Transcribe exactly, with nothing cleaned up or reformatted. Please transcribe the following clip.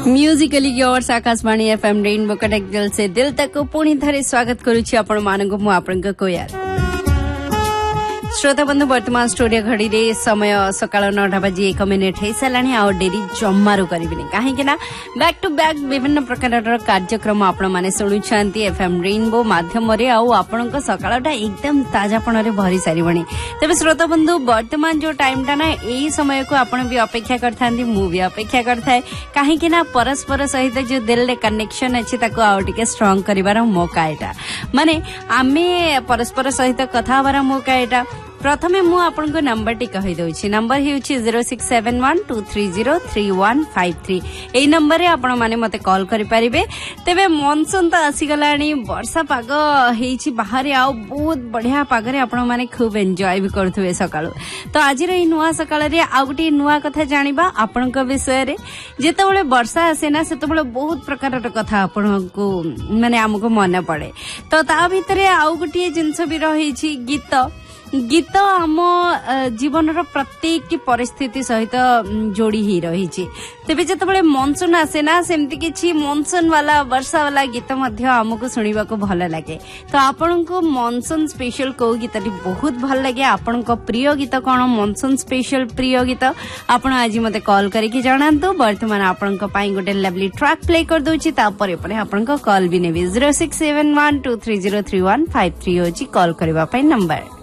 Musically yours Akashvani FM rainbow connect दिल से दिल तक पुणी थरे स्वागत करुछि आपण मानक मु आपनक कोयार श्रोता बंधु वर्तमान स्टूडियो घड़ी रे समय सकाळ नौटा बजे एक मिनिट है सालानी आ डेरी जम्मारू करिबिनी काहे कि ना बैक टू बैक विभिन्न प्रकार कार्यक्रम आपण माने सुनुछांती एफएम रेनबो माध्यम रे आ आपनक सकाळटा एकदम ताजापण रे भरी सारिबणी तबे श्रोता बंधु वर्तमान जो टाइम टा ना एही समय को आपण भी अपेक्षा करथांती मु भी अपेक्षा करथाय काहे कि ना परस्पर सहित जो दिल रे कनेक्शन अछि ताको आ टिके स्ट्रांग करिवार मौका एटा माने आमे परस्पर सहित कथा हबार मौका एटा प्रथमे मु आपनको नंबर टी कहि दउछि number हेउछि zero six seven one two three zero three one five three एई नंबर रे आपण माने मते कॉल करि परिबे तेबे मॉनसून त आसी गलानी वर्षा पाग हेछि बाहर आ बहुत बढ़िया पाग रे आपण माने खूब एन्जॉय भी करथुवे सकाळु तो आज रे नुवा सकाळ रे आ गुटी नुवा कथा जानिबा आपनको विषय रे जेतेबेले वर्षा आसे ना सेतेबेले बहुत प्रकार कथा आपनको माने हमको मन पड़े तो ता भितरे आ गुटी जिंस भी रहिछि गीत गीत आम जीवन प्रत्येक परिस्थिति सहित जोड़ी ही रही तेज जो मनसून आसे ना सेमती किसी मनसून वाला वर्षा वाला गीत आमको शुणा भल लगे तो आपण को मनसून स्पेशल कौ गीत बहुत भल लगे आपण प्रिय गीत कौन मनसून स्पेशल प्रिय गीत आपण आज मते कॉल करके जणांतु वर्तमान आपण गोटे लवली ट्रैक प्ले कर दूची तापर आपण कॉल भी नेबी zero six seven one two three zero three one five three होची कॉल करबा पई नंबर।